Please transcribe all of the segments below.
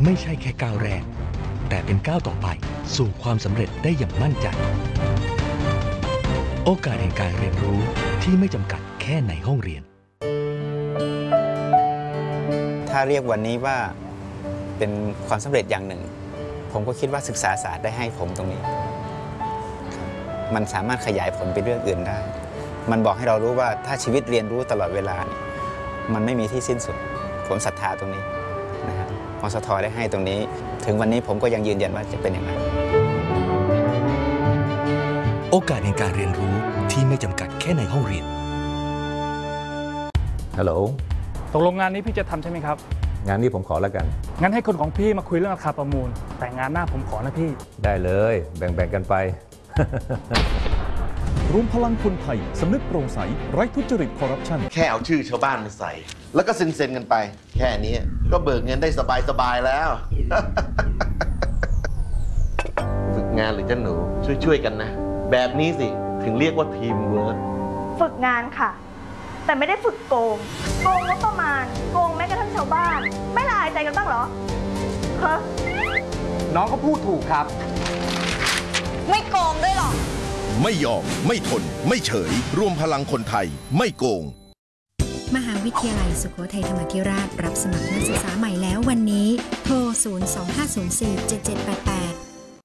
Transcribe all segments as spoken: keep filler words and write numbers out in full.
ไม่ใช่แค่ก้าวแรกแต่เป็นก้าวต่อไปสู่ความสำเร็จได้อย่างมั่นใจโอกาสแห่งการเรียนรู้ที่ไม่จำกัดแค่ในห้องเรียนถ้าเรียกวันนี้ว่าเป็นความสำเร็จอย่างหนึ่งผมก็คิดว่าศึกษาศาสตร์ได้ให้ผมตรงนี้มันสามารถขยายผลไปเรื่องอื่นได้มันบอกให้เรารู้ว่าถ้าชีวิตเรียนรู้ตลอดเวลามันไม่มีที่สิ้นสุดผมศรัทธาตรงนี้นะครับมสท.ได้ให้ตรงนี้ถึงวันนี้ผมก็ยังยืนยันว่าจะเป็นอย่างนั้นโอกาสในการเรียนรู้ที่ไม่จำกัดแค่ในห้องเรียนฮัลโหลตกลงงานนี้พี่จะทำใช่ไหมครับงานนี้ผมขอแล้วกันงั้นให้คนของพี่มาคุยเรื่องราคาประมูลแต่งานหน้าผมขอนะพี่ได้เลยแบ่งๆกันไปรวมพลังคนไทยสำนึกโปร่งใสไร้ทุจริตคอร์รัปชันแค่เอาชื่อชาวบ้านมาใส่แล้วก็เซ็นๆกันไปแค่นี้ก็เบิกเงินได้สบายๆแล้วฝึกงานหรือจ้าหนูช่วยๆกันนะแบบนี้สิถึงเรียกว่าทีมเวิร์คฝึกงานค่ะแต่ไม่ได้ฝึกโกงโกงงบประมาณโกงแม้กระทั่งชาวบ้านไม่ละอายใจกันบ้างเหรอฮะน้องก็พูดถูกครับไม่โกงด้วยหรอไม่ยอมไม่ทนไม่เฉยรวมพลังคนไทยไม่โกงมหาวิทยาลัยสุโขทัยธรรมาธิราชรับสมัครนักศึกษาใหม่แล้ววันนี้โทรศูนย์ สอง ห้า ศูนย์ สี่ เจ็ด เจ็ด แปด แปด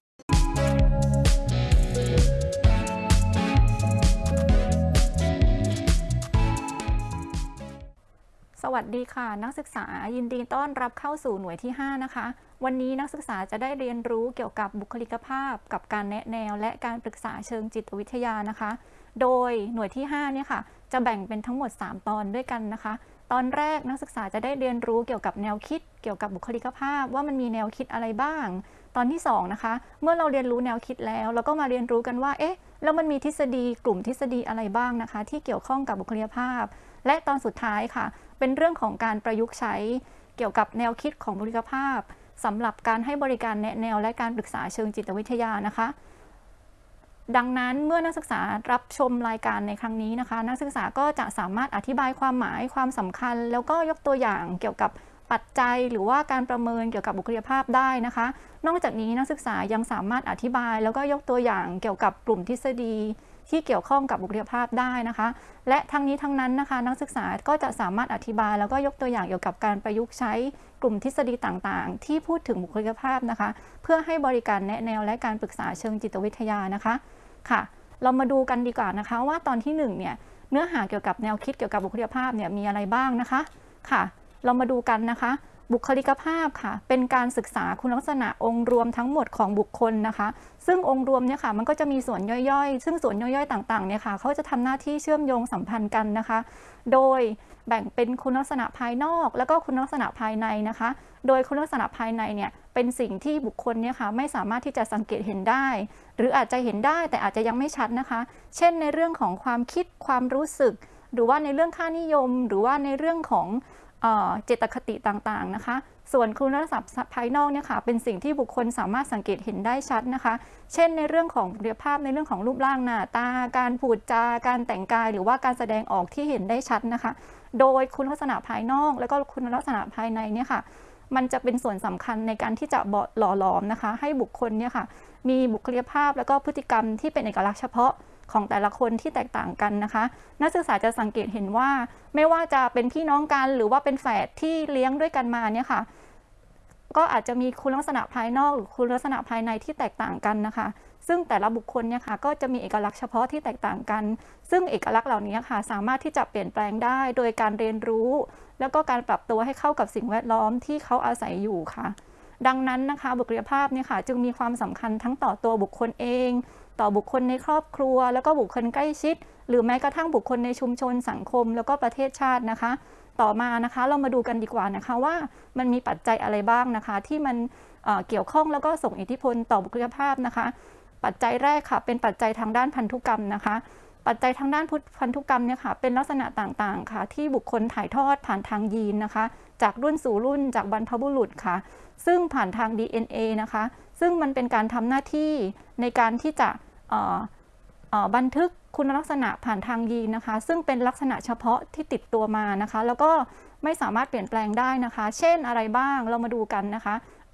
สวัสดีค่ะนักศึกษายินดีต้อนรับเข้าสู่หน่วยที่ห้านะคะวันนี้นักศึกษาจะได้เรียนรู้เกี่ยวกับบุคลิกภาพกับการแนะแนวและการปรึกษาเชิงจิตวิทยานะคะโดยหน่วยที่ห้าเนี่ยค่ะจะแบ่งเป็นทั้งหมดสามตอนด้วยกันนะคะตอนแรกนักศึกษาจะได้เรียนรู้เกี่ยวกับแนวคิดเกี่ยวกับบุคลิกภาพว่ามันมีแนวคิดอะไรบ้างตอนที่สองนะคะเมื่อเราเรียนรู้แนวคิดแล้วเราก็มาเรียนรู้กันว่าเอ๊ะแล้วมันมีทฤษฎีกลุ่มทฤษฎีอะไรบ้างนะคะที่เกี่ยวข้องกับบุคลิกภาพและตอนสุดท้ายค่ะเป็นเรื่องของการประยุกต์ใช้เกี่ยวกับแนวคิดของบุคลิกภาพสำหรับการให้บริการแนะแนวและการปรึกษาเชิงจิตวิทยานะคะดังนั้นเมื่อนักศึกษารับชมรายการในครั้งนี้นะคะนักศึกษาก็จะสามารถอธิบายความหมายความสำคัญแล้วก็ยกตัวอย่างเกี่ยวกับปัจจัยหรือว่าการประเมินเกี่ยวกับบุคลิกภาพได้นะคะนอกจากนี้นักศึกษายังสามารถอธิบายแล้วก็ยกตัวอย่างเกี่ยวกับกลุ่มทฤษฎีที่เกี่ยวข้องกับบุคลิกภาพได้นะคะและทั้งนี้ทั้งนั้นนะคะนักศึกษาก็จะสามารถอธิบายแล้วก็ยกตัวอย่างเกี่ยวกับการประยุกต์ใช้กลุ่มทฤษฎีต่างๆที่พูดถึงบุคลิกภาพนะคะเพื่อให้บริการแนะแนวและการปรึกษาเชิงจิตวิทยานะคะค่ะเรามาดูกันดีกว่านะคะว่าตอนที่หนึ่งเนี่ยเนื้อหาเกี่ยวกับแนวคิดเกี่ยวกับบุคลิกภาพเนี่ยมีอะไรบ้างนะคะค่ะเรามาดูกันนะคะบุคลิกภาพค่ะเป็นการศึกษาคุณลักษณะองค์รวมทั้งหมดของบุคคลนะคะซึ่งองค์รวมเนี่ยค่ะมันก็จะมีส่วนย่อยๆซึ่งส่วนย่อยๆต่างๆเนี่ยค่ะเขาจะทำหน้าที่เชื่อมโยงสัมพันธ์กันนะคะโดยแบ่งเป็นคุณลักษณะภายนอกแล้วก็คุณลักษณะภายในนะคะโดยคุณลักษณะภายในเนี่ยเป็นสิ่งที่บุคคลเนี่ยค่ะไม่สามารถที่จะสังเกตเห็นได้หรืออาจจะเห็นได้แต่อาจจะยังไม่ชัดนะคะเช่นในเรื่องของความคิดความรู้สึกหรือว่าในเรื่องค่านิยมหรือว่าในเรื่องของเจตคติต่างๆนะคะส่วนคุณลักษณะภายนอกเนี่ยค่ะเป็นสิ่งที่บุคคลสามารถสังเกตเห็นได้ชัดนะคะเช่นในเรื่องของบุคลิกภาพในเรื่องของรูปร่างหน้าตาการพูดจาการแต่งกายหรือว่าการแสดงออกที่เห็นได้ชัดนะคะโดยคุณลักษณะภายนอกแล้วก็คุณลักษณะภายในเนี่ยค่ะมันจะเป็นส่วนสำคัญในการที่จะหล่อหลอมนะคะให้บุคคลเนี่ยค่ะมีบุคลิกภาพแล้วก็พฤติกรรมที่เป็นเอกลักษณ์เฉพาะของแต่ละคนที่แตกต่างกันนะคะนักศึกษาจะสังเกตเห็นว่าไม่ว่าจะเป็นพี่น้องกันหรือว่าเป็นแฝดที่เลี้ยงด้วยกันมาเนี่ยค่ะก็อาจจะมีคุณลักษณะภายนอกหรือคุณลักษณะภายในที่แตกต่างกันนะคะซึ่งแต่ละบุคคลเนี่ยค่ะก็จะมีเอกลักษณ์เฉพาะที่แตกต่างกันซึ่งเอกลักษณ์เหล่านี้ค่ะสามารถที่จะเปลี่ยนแปลงได้โดยการเรียนรู้แล้วก็การปรับตัวให้เข้ากับสิ่งแวดล้อมที่เขาอาศัยอยู่ค่ะดังนั้นนะคะบุคลิกภาพเนี่ยค่ะจึงมีความสำคัญทั้งต่อตัวบุคคลเองต่อบุคคลในครอบครัวแล้วก็บุคคลใกล้ชิดหรือแม้กระทั่งบุคคลในชุมชนสังคมแล้วก็ประเทศชาตินะคะต่อมานะคะเรามาดูกันดีกว่านะคะว่ามันมีปัจจัยอะไรบ้างนะคะที่มัน เอ่อ เกี่ยวข้องแล้วก็ส่งอิทธิพลต่อบุคลิกภาพนะคะปัจจัยแรกค่ะเป็นปัจจัยทางด้านพันธุกรรมนะคะปัจจัยทางด้านพันธุกรรมเนี่ยค่ะเป็นลักษณะต่างๆค่ะที่บุคคลถ่ายทอดผ่านทางยีนนะคะจากรุ่นสู่รุ่นจากบรรพบุรุษค่ะซึ่งผ่านทาง ดี เอ็น เอ นะคะซึ่งมันเป็นการทำหน้าที่ในการที่จะบันทึกคุณลักษณะผ่านทางยีนนะคะซึ่งเป็นลักษณะเฉพาะที่ติดตัวมานะคะแล้วก็ไม่สามารถเปลี่ยนแปลงได้นะคะเช่นอะไรบ้างเรามาดูกันนะคะ อ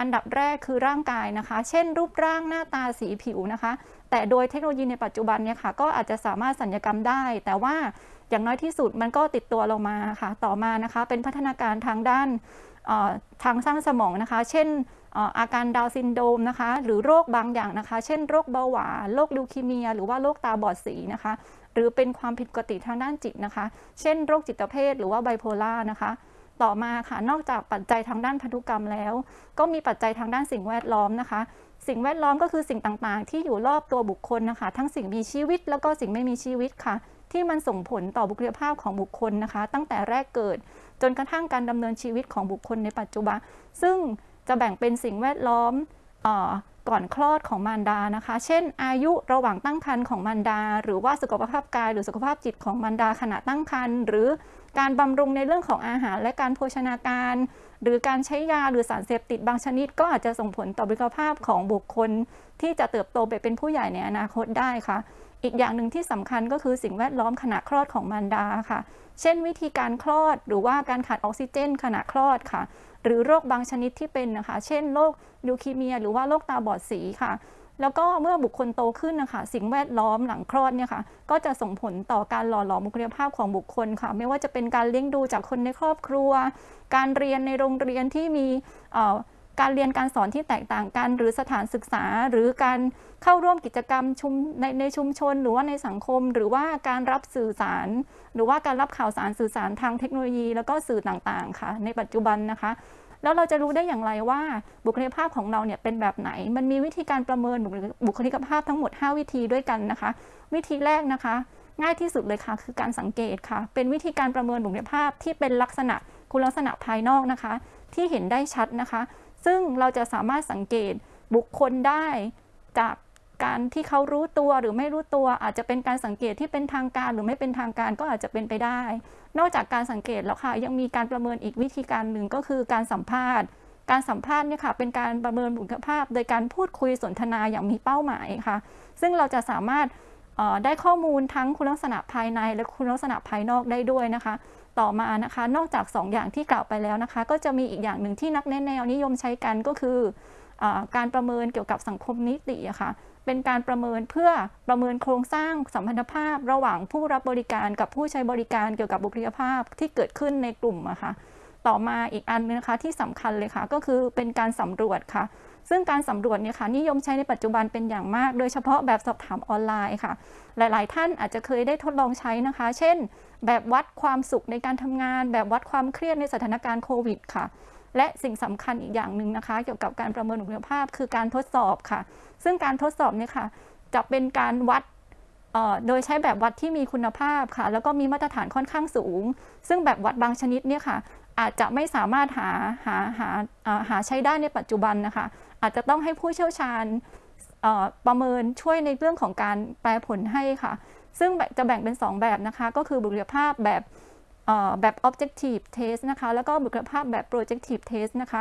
อันดับแรกคือร่างกายนะคะ เช่นรูปร่างหน้าตาสีผิวนะคะแต่โดยเทคโนโลยีในปัจจุบันเนี่ยค่ะก็อาจจะสามารถสัญญกรรมได้แต่ว่าอย่างน้อยที่สุดมันก็ติดตัวลงมาค่ะต่อมานะคะเป็นพัฒนาการทางด้านทางสร้างสมองนะคะเช่นอาการดาวน์ซินโดรมนะคะหรือโรคบางอย่างนะคะเช่นโรคเบาหวานโรคลิวคีเมียหรือว่าโรคตาบอดสีนะคะหรือเป็นความผิดปกติทางด้านจิตนะคะเช่นโรคจิตเภทหรือว่าไบโพล่านะคะต่อมาค่ะนอกจากปัจจัยทางด้านพันธุกรรมแล้วก็มีปัจจัยทางด้านสิ่งแวดล้อมนะคะสิ่งแวดล้อมก็คือสิ่งต่างๆที่อยู่รอบตัวบุคคลนะคะทั้งสิ่งมีชีวิตแล้วก็สิ่งไม่มีชีวิตค่ะที่มันส่งผลต่อบุคลิกภาพของบุคคลนะคะตั้งแต่แรกเกิดจนกระทั่งการดำเนินชีวิตของบุคคลในปัจจุบันซึ่งจะแบ่งเป็นสิ่งแวดล้อมก่อนคลอดของมารดานะคะเช่นอายุระหว่างตั้งครรภ์ของมารดาหรือว่าสุขภาพกายหรือสุขภาพจิตของมารดาขณะตั้งครรภ์หรือการบำรุงในเรื่องของอาหารและการโภชนาการหรือการใช้ยาหรือสารเสพติดบางชนิดก็อาจจะส่งผลต่อบุคลิกภาพของบุคคลที่จะเติบโตไปเป็นผู้ใหญ่ในอนาคตได้ค่ะอีกอย่างหนึ่งที่สำคัญก็คือสิ่งแวดล้อมขณะคลอดของมารดาค่ะเช่นวิธีการคลอดหรือว่าการขาดออกซิเจนขณะคลอดค่ะหรือโรคบางชนิดที่เป็นนะคะเช่นโรคลิวคีเมียหรือว่าโรคตาบอดสีค่ะแล้วก็เมื่อบุคคลโตขึ้นนะคะสิ่งแวดล้อมหลังคลอดเนี่ยค่ะก็จะส่งผลต่อการหล่อหลอมบุคลิกภาพของบุคคลค่ะไม่ว่าจะเป็นการเลี้ยงดูจากคนในครอบครัวการเรียนในโรงเรียนที่มีการเรียนการสอนที่แตกต่างกันหรือสถานศึกษาหรือการเข้าร่วมกิจกรรมชุมในในชุมชนหรือว่าในสังคมหรือว่าการรับสื่อสารหรือว่าการรับข่าวสารสื่อสารทางเทคโนโลยีแล้วก็สื่อต่างๆค่ะในปัจจุบันนะคะแล้วเราจะรู้ได้อย่างไรว่าบุคลิกภาพของเราเนี่ยเป็นแบบไหนมันมีวิธีการประเมินบุคลิกภาพทั้งหมดห้าวิธีด้วยกันนะคะวิธีแรกนะคะง่ายที่สุดเลยค่ะคือการสังเกตค่ะเป็นวิธีการประเมินบุคลิกภาพที่เป็นลักษณะคุณลักษณะภายนอกนะคะที่เห็นได้ชัดนะคะซึ่งเราจะสามารถสังเกตบุคคลได้จากการที่เขารู้ตัวหรือไม่รู้ตัวอาจจะเป็นการสังเกตที่เป็นทางการหรือไม่เป็นทางการก็อาจจะเป็นไปได้นอกจากการสังเกตแล้วค่ะยังมีการประเมินอีกวิธีการหนึ่งก็คือการสัมภาษณ์การสัมภาษณ์เนี่ยค่ะเป็นการประเมินบุคลิกภาพโดยการพูดคุยสนทนาอย่างมีเป้าหมายค่ะซึ่งเราจะสามารถได้ข้อมูลทั้งคุณลักษณะภายในและคุณลักษณะภายนอกได้ด้วยนะคะต่อมานะคะนอกจากสองอย่างที่กล่าวไปแล้วนะคะก็จะมีอีกอย่างหนึ่งที่นักแนะแนวนิยมใช้กันก็คือการประเมินเกี่ยวกับสังคมนิติค่ะเป็นการประเมินเพื่อประเมินโครงสร้างสัมพันธภาพระหว่างผู้รับบริการกับผู้ใช้บริการเกี่ยวกับบุคลิกภาพที่เกิดขึ้นในกลุ่มอะค่ะต่อมาอีกอันนึงนะคะที่สำคัญเลยค่ะก็คือเป็นการสำรวจค่ะซึ่งการสำรวจเนี่ยค่ะนิยมใช้ในปัจจุบันเป็นอย่างมากโดยเฉพาะแบบสอบถามออนไลน์ค่ะหลายๆท่านอาจจะเคยได้ทดลองใช้นะคะเช่นแบบวัดความสุขในการทำงานแบบวัดความเครียดในสถานการณ์โควิดค่ะและสิ่งสำคัญอีกอย่างหนึ่งนะคะเกี่ยวกับการประเมินบุคลิกภาพคือการทดสอบค่ะซึ่งการทดสอบเนี่ยค่ะจะเป็นการวัดโดยใช้แบบวัดที่มีคุณภาพค่ะแล้วก็มีมาตรฐานค่อนข้างสูงซึ่งแบบวัดบางชนิดเนี่ยค่ะอาจจะไม่สามารถหาหาหาหาใช้ได้ในปัจจุบันนะคะอาจจะต้องให้ผู้เชี่ยวชาญประเมินช่วยในเรื่องของการแปลผลให้ค่ะซึ่งจะแบ่งเป็นสองแบบนะคะก็คือบุคลิกภาพแบบแบบ objective test นะคะแล้วก็บุคลิกภาพแบบ projective test นะคะ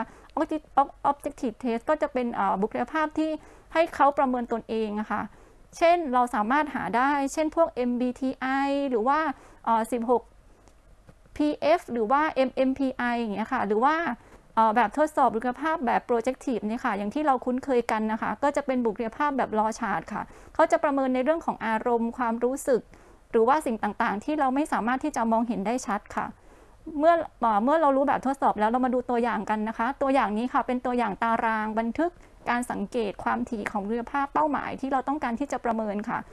objective test ก็จะเป็นบุคลิกภาพที่ให้เขาประเมินตนเองนะคะเช่นเราสามารถหาได้เช่นพวก เอ็ม บี ที ไอ หรือว่าสิบหก พี เอฟ หรือว่า เอ็ม เอ็ม พี ไอ อย่างเงี้ยค่ะหรือว่าแบบทดสอบบุคลิกภาพแบบ projective เนี่ยค่ะอย่างที่เราคุ้นเคยกันนะคะก็จะเป็นบุคลิกภาพแบบลอชาร์ตค่ะเขาจะประเมินในเรื่องของอารมณ์ความรู้สึกหรือว่าสิ่งต่างๆที่เราไม่สามารถที่จะมองเห็นได้ชัดค่ะเมื่อเมื่อเรารู้แบบทดสอบแล้วเรามาดูตัวอย่างกันนะคะตัวอย่างนี้ค่ะเป็นตัวอย่างตารางบันทึกการสังเกตความถี่ของบุคลิกภาพเป้าหมายที่เราต้องการที่จะประเมินค่ะ